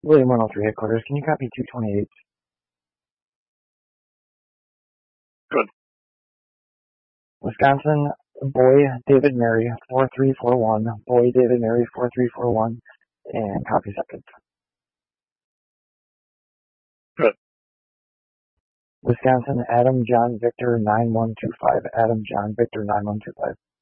William 103 headquarters, can you copy 228? Good. Wisconsin, Boy David Mary 4341, Boy David Mary 4341, and copy second. Good. Wisconsin, Adam John Victor 9125, Adam John Victor 9125.